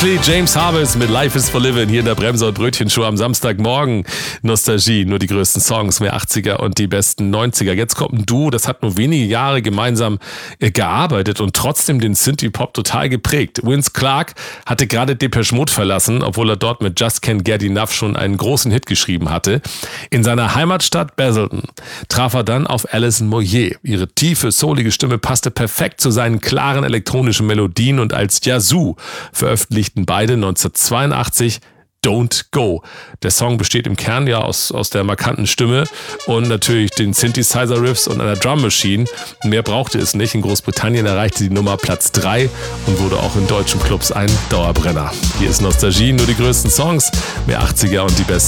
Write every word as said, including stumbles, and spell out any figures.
Exactly, James Harvest mit Life is for Living hier in der Bremser- und Brötchenshow am Samstagmorgen. Nostalgie, nur die größten Songs, mehr achtziger und die besten neunziger. Jetzt kommt ein Duo, das hat nur wenige Jahre gemeinsam äh, gearbeitet und trotzdem den Synthie-Pop total geprägt. Vince Clarke hatte gerade Depeche Mode verlassen, obwohl er dort mit Just Can't Get Enough schon einen großen Hit geschrieben hatte. In seiner Heimatstadt Basildon traf er dann auf Alison Moyet. Ihre tiefe, soulige Stimme passte perfekt zu seinen klaren elektronischen Melodien und als Yazoo veröffentlichten beide neunzehnhundertzweiundachtzig Don't Go. Der Song besteht im Kern ja aus, aus der markanten Stimme und natürlich den Synthesizer-Riffs und einer Drum Machine. Mehr brauchte es nicht. In Großbritannien erreichte die Nummer Platz drei und wurde auch in deutschen Clubs ein Dauerbrenner. Hier ist Nostalgie, nur die größten Songs, mehr achtziger und die besten